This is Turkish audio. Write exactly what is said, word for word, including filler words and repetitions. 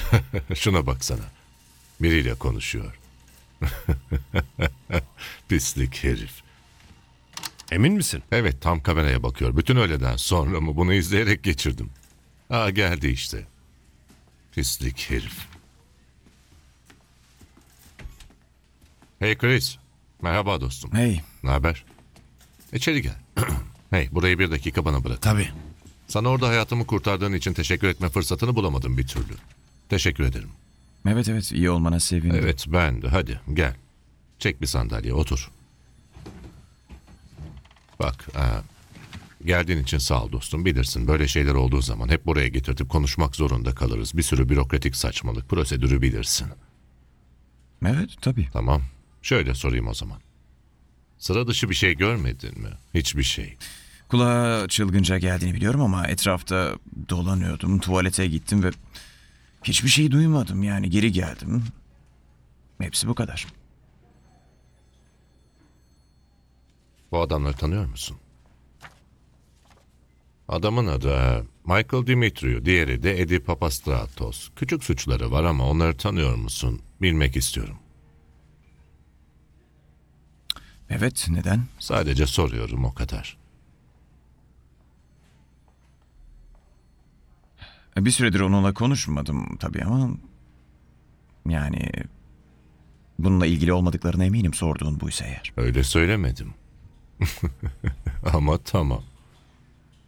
Şuna baksana. Biriyle konuşuyor. Pislik herif. Emin misin? Evet, tam kameraya bakıyor. Bütün öğleden sonra mı bunu izleyerek geçirdim. Aa, geldi işte. Pislik herif. Hey Chris. Merhaba dostum. Hey, Ne haber? İçeri gel. Hey, burayı bir dakika bana bırak. tabii. Sana orada hayatımı kurtardığın için teşekkür etme fırsatını bulamadım bir türlü. Teşekkür ederim. Evet evet, iyi olmana sevindim. Evet, ben de. Hadi gel. Çek bir sandalye, otur. Bak, aa, geldiğin için sağ ol dostum. Bilirsin, böyle şeyler olduğu zaman hep buraya getirtip konuşmak zorunda kalırız. Bir sürü bürokratik saçmalık, prosedürü bilirsin. Evet, tabii. Tamam, şöyle sorayım o zaman. Sıra dışı bir şey görmedin mi? Hiçbir şey. Kulağa çılgınca geldiğini biliyorum ama etrafta dolanıyordum, tuvalete gittim ve hiçbir şey duymadım. Yani geri geldim. Hepsi bu kadar. Bu adamları tanıyor musun? Adamın adı e, Michael Dimitriou, diğeri de Eddie Papastratos. Küçük suçları var ama onları tanıyor musun? Bilmek istiyorum. Evet, neden? Sadece soruyorum, o kadar. Bir süredir onunla konuşmadım tabii ama... Yani... Bununla ilgili olmadıklarına eminim sorduğun buysa eğer. Öyle söylemedim. Ama tamam.